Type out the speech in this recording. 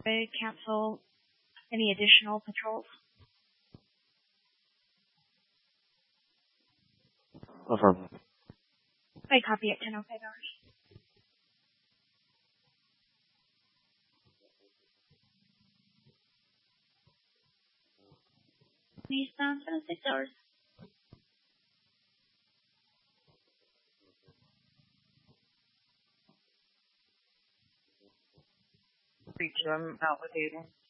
Would cancel any additional patrols. Affirm. I copy at 10:05 hours. Eastbound 6 hours. I'm out with Aiden.